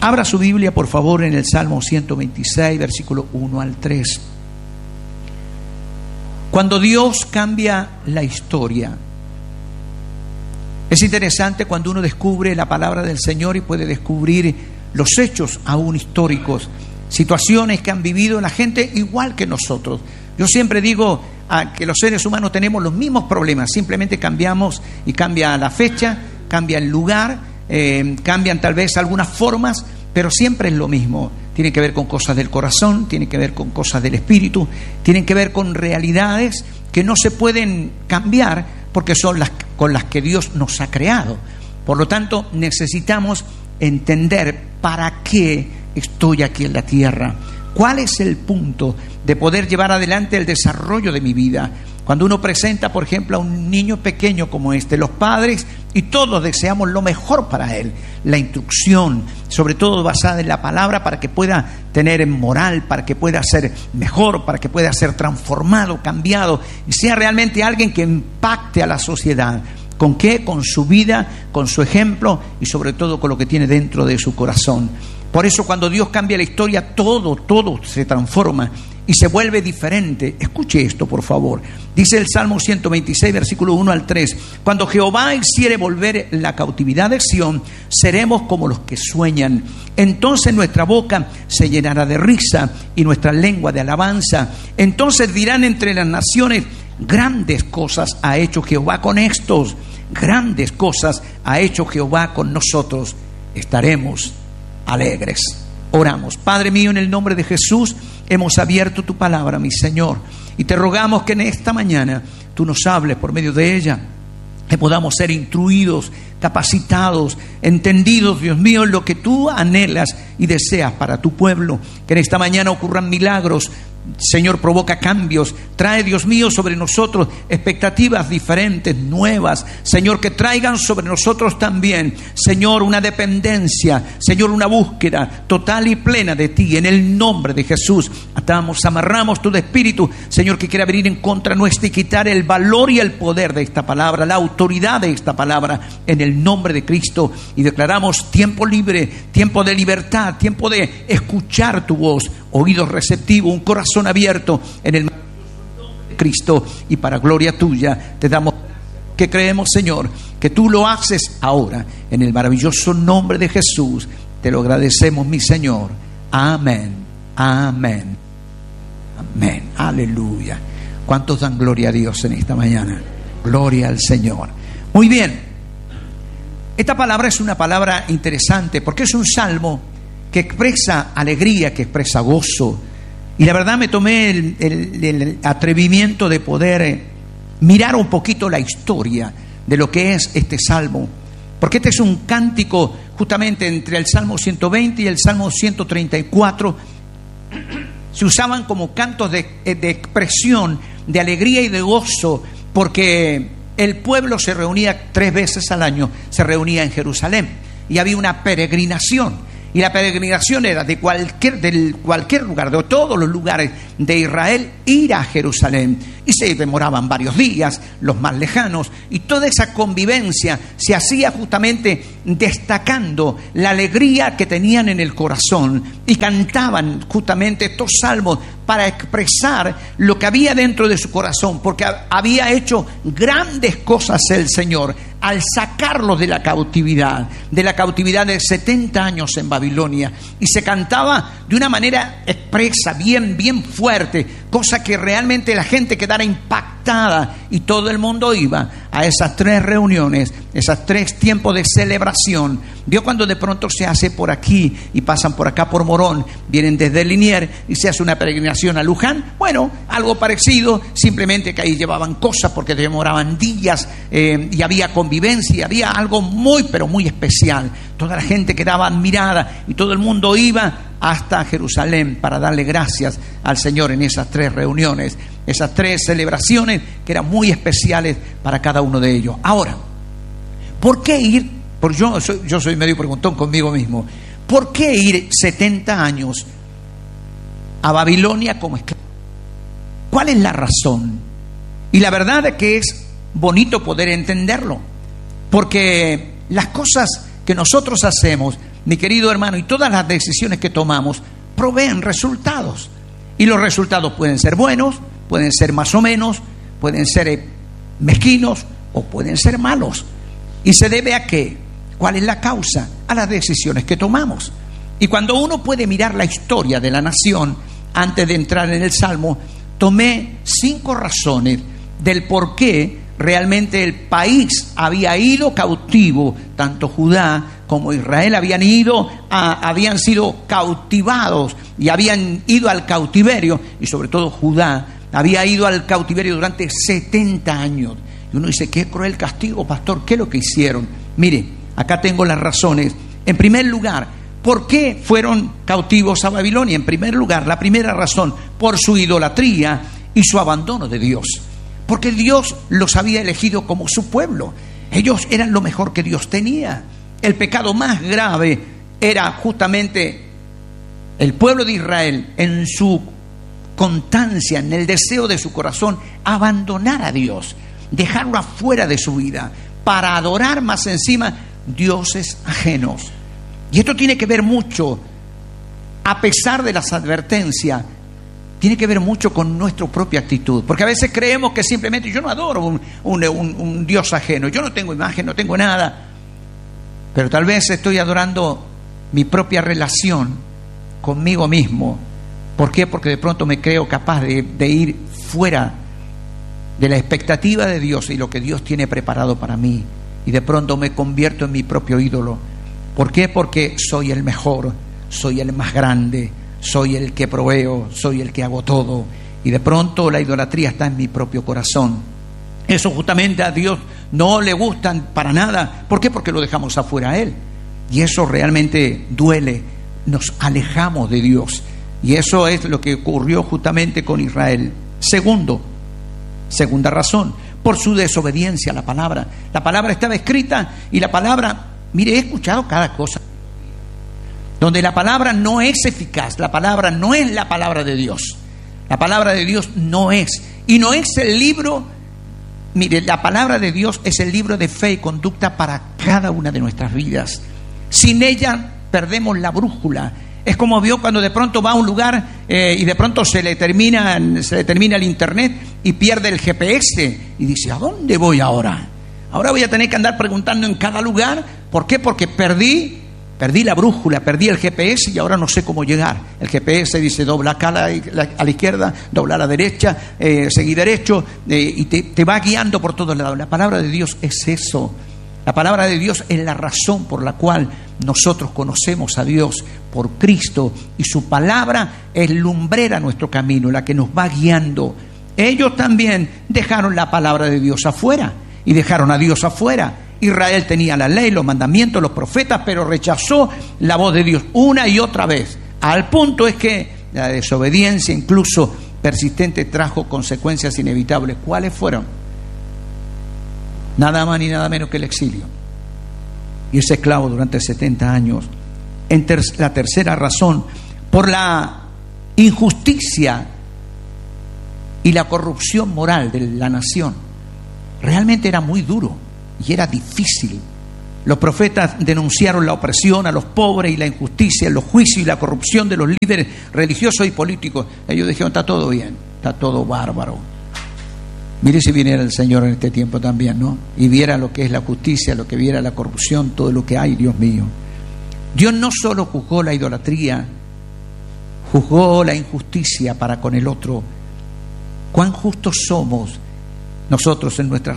Abra su Biblia, por favor, en el Salmo 126, versículo 1 al 3. Cuando Dios cambia la historia, es interesante cuando uno descubre la palabra del Señor y puede descubrir los hechos aún históricos, situaciones que han vivido la gente igual que nosotros. Yo siempre digo que los seres humanos tenemos los mismos problemas, simplemente cambiamos y cambia la fecha, cambia el lugar, cambian tal vez algunas formas, pero siempre es lo mismo. Tiene que ver con cosas del corazón, tiene que ver con cosas del espíritu, tienen que ver con realidades que no se pueden cambiar porque son las con las que Dios nos ha creado. Por lo tanto, necesitamos entender para qué estoy aquí en la tierra. ¿Cuál es el punto de poder llevar adelante el desarrollo de mi vida? Cuando uno presenta, por ejemplo, a un niño pequeño como este, los padres y todos deseamos lo mejor para él, la instrucción, sobre todo basada en la palabra, para que pueda tener moral, para que pueda ser mejor, para que pueda ser transformado, cambiado, y sea realmente alguien que impacte a la sociedad. ¿Con qué? Con su vida, con su ejemplo y sobre todo con lo que tiene dentro de su corazón. Por eso cuando Dios cambia la historia, todo se transforma y se vuelve diferente. Escuche esto, por favor. Dice el Salmo 126, versículo 1 al 3. Cuando Jehová hiciere volver la cautividad de Sión, seremos como los que sueñan. Entonces nuestra boca se llenará de risa y nuestra lengua de alabanza. Entonces dirán entre las naciones: grandes cosas ha hecho Jehová con estos. Grandes cosas ha hecho Jehová con nosotros. Estaremos alegres. Oramos. Padre mío, en el nombre de Jesús, hemos abierto tu palabra, mi Señor, y te rogamos que en esta mañana tú nos hables por medio de ella, que podamos ser instruidos, capacitados, entendidos, Dios mío, en lo que tú anhelas y deseas para tu pueblo. Que en esta mañana ocurran milagros. Señor, provoca cambios, trae, Dios mío, sobre nosotros expectativas diferentes, nuevas, Señor, que traigan sobre nosotros también, Señor, una dependencia, Señor, una búsqueda total y plena de ti, en el nombre de Jesús. Atamos, amarramos todo espíritu, Señor, que quiera venir en contra nuestra y quitar el valor y el poder de esta palabra, la autoridad de esta palabra, en el nombre de Cristo, y declaramos tiempo libre, tiempo de libertad, tiempo de escuchar tu voz, oídos receptivos, un corazón abierto en el nombre de Cristo, y para gloria tuya te damos que creemos, Señor, que tú lo haces ahora en el maravilloso nombre de Jesús. Te lo agradecemos, mi Señor. Amén, amén, amén. Aleluya. ¿Cuántos dan gloria a Dios en esta mañana? Gloria al Señor. Muy bien, esta palabra es una palabra interesante porque es un salmo que expresa alegría, que expresa gozo. Y la verdad me tomé el atrevimiento de poder mirar un poquito la historia de lo que es este salmo, porque este es un cántico justamente entre el Salmo 120 y el Salmo 134. Se usaban como cantos de expresión, de alegría y de gozo, porque el pueblo se reunía 3 veces al año, se reunía en Jerusalén y había una peregrinación. Y la peregrinación era de cualquier lugar, de todos los lugares de Israel, ir a Jerusalén. Y se demoraban varios días, los más lejanos. Y toda esa convivencia se hacía justamente destacando la alegría que tenían en el corazón. Y cantaban justamente estos salmos para expresar lo que había dentro de su corazón. Porque había hecho grandes cosas el Señor al sacarlos de la cautividad de 70 años en Babilonia, y se cantaba de una manera expresa, bien fuerte, cosa que realmente la gente quedara impactada, y todo el mundo iba a esas 3 reuniones, esas 3 tiempos de celebración. Vio cuando de pronto se hace por aquí y pasan por acá por Morón, vienen desde Liniers y se hace una peregrinación a Luján. Bueno, algo parecido, simplemente que ahí llevaban cosas porque demoraban días, y había convivencia, había algo muy pero muy especial. Toda la gente quedaba admirada y todo el mundo iba hasta Jerusalén para darle gracias al Señor en esas 3 reuniones, esas 3 celebraciones que eran muy especiales para cada uno de ellos. Ahora, ¿por qué ir? Porque yo soy medio preguntón conmigo mismo. ¿Por qué ir 70 años a Babilonia como esclavo? ¿Cuál es la razón? Y la verdad es que es bonito poder entenderlo, porque las cosas que nosotros hacemos mi querido hermano, y todas las decisiones que tomamos proveen resultados. Y los resultados pueden ser buenos, pueden ser más o menos, pueden ser mezquinos o pueden ser malos. ¿Y se debe a qué? ¿Cuál es la causa? A las decisiones que tomamos. Y cuando uno puede mirar la historia de la nación, antes de entrar en el Salmo, tomé 5 razones del por qué realmente el país había ido cautivo. Tanto Judá como Israel habían sido cautivados y habían ido al cautiverio, y sobre todo Judá había ido al cautiverio durante 70 años. Y uno dice, qué cruel castigo, pastor, ¿qué es lo que hicieron? Mire, acá tengo las razones. En primer lugar, ¿por qué fueron cautivos a Babilonia? En primer lugar, la primera razón, por su idolatría y su abandono de Dios. Porque Dios los había elegido como su pueblo. Ellos eran lo mejor que Dios tenía. El pecado más grave era justamente el pueblo de Israel, en su constancia, en el deseo de su corazón, abandonar a Dios, dejarlo afuera de su vida, para adorar más encima dioses ajenos. Y esto tiene que ver mucho, a pesar de las advertencias, tiene que ver mucho con nuestra propia actitud. Porque a veces creemos que simplemente yo no adoro un Dios ajeno, yo no tengo imagen, no tengo nada. Pero tal vez estoy adorando mi propia relación conmigo mismo. ¿Por qué? Porque de pronto me creo capaz de ir fuera de la expectativa de Dios y lo que Dios tiene preparado para mí. Y de pronto me convierto en mi propio ídolo. ¿Por qué? Porque soy el mejor, soy el más grande, soy el que proveo, soy el que hago todo. Y de pronto la idolatría está en mi propio corazón. Eso justamente a Dios no le gustan para nada. ¿Por qué? Porque lo dejamos afuera a Él. Y eso realmente duele. Nos alejamos de Dios. Y eso es lo que ocurrió justamente con Israel. Segunda razón, por su desobediencia a la palabra. La palabra estaba escrita y la palabra, mire, he escuchado cada cosa. Donde la palabra no es eficaz, la palabra no es la palabra de Dios. La palabra de Dios no es. Y no es el libro, mire, la palabra de Dios es el libro de fe y conducta para cada una de nuestras vidas. Sin ella perdemos la brújula. Es como vio cuando de pronto va a un lugar y de pronto se le termina el internet y pierde el GPS y dice, ¿a dónde voy ahora? Ahora voy a tener que andar preguntando en cada lugar. ¿Por qué? Porque perdí la brújula, perdí el GPS y ahora no sé cómo llegar. El GPS dice dobla acá a la izquierda, dobla a la derecha, seguí derecho y te va guiando por todos lados. La palabra de Dios es eso. La palabra de Dios es la razón por la cual nosotros conocemos a Dios por Cristo, y su palabra es lumbrera nuestro camino, la que nos va guiando. Ellos también dejaron la palabra de Dios afuera y dejaron a Dios afuera. Israel tenía la ley, los mandamientos, los profetas, pero rechazó la voz de Dios una y otra vez. Al punto es que la desobediencia, incluso persistente, trajo consecuencias inevitables. ¿Cuáles fueron? Nada más ni nada menos que el exilio. Irse esclavo durante 70 años. La tercera razón, por la injusticia y la corrupción moral de la nación. Realmente era muy duro y era difícil. Los profetas denunciaron la opresión a los pobres y la injusticia, los juicios y la corrupción de los líderes religiosos y políticos. Ellos dijeron, está todo bien, está todo bárbaro. Mire si viniera el Señor en este tiempo también, ¿no? Y viera lo que es la justicia, lo que viera la corrupción, todo lo que hay, Dios mío. Dios no solo juzgó la idolatría, juzgó la injusticia para con el otro. ¿Cuán justos somos nosotros en nuestras